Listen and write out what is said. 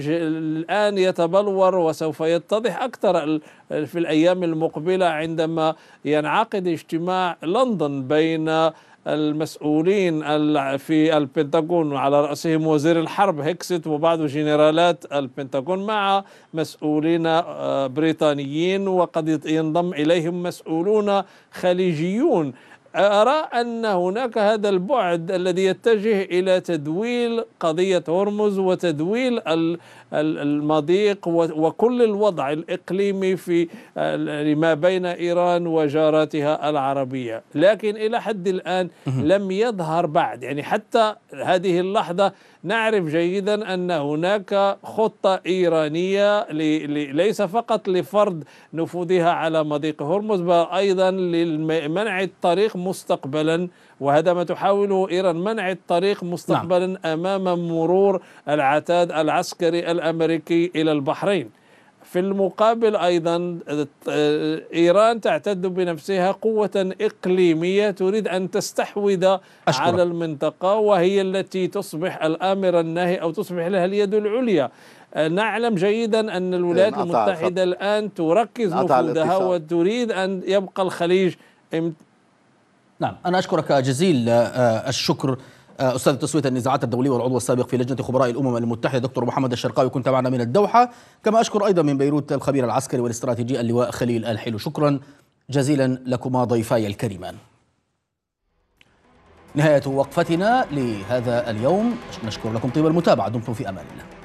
الآن يتبلور وسوف يتضح أكثر في الأيام المقبلة عندما ينعقد اجتماع لندن بين المسؤولين في البنتاغون، على رأسهم وزير الحرب هيكسيت وبعض جنرالات البنتاغون، مع مسؤولين بريطانيين، وقد ينضم إليهم مسؤولون خليجيون. أرى أن هناك هذا البعد الذي يتجه إلى تدويل قضية هرمز وتدويل المضيق وكل الوضع الإقليمي في ما بين إيران وجاراتها العربية، لكن إلى حد الآن لم يظهر بعد. يعني حتى هذه اللحظة نعرف جيدا أن هناك خطة إيرانية ليس فقط لفرض نفوذها على مضيق هرمز، بل أيضا لمنع الطريق مستقبلا، وهذا ما تحاوله إيران، منع الطريق مستقبلا أمام مرور العتاد العسكري الأمريكي إلى البحرين. في المقابل أيضا إيران تعتد بنفسها قوة إقليمية تريد أن تستحوذ على المنطقة، وهي التي تصبح الآمر الناهي أو تصبح لها اليد العليا. نعلم جيدا أن الولايات المتحدة الآن تركز نفوذها وتريد أن يبقى الخليج. نعم، أنا أشكرك جزيل الشكر أستاذ تسوية النزاعات الدولية والعضو السابق في لجنة خبراء الأمم المتحدة دكتور محمد الشرقاوي، كنت معنا من الدوحة. كما أشكر أيضا من بيروت الخبير العسكري والاستراتيجي اللواء خليل الحلو. شكرا جزيلا لكما ضيفاي الكريمان. نهاية وقفتنا لهذا اليوم، نشكر لكم طيب المتابعة، دمتم في أمان الله.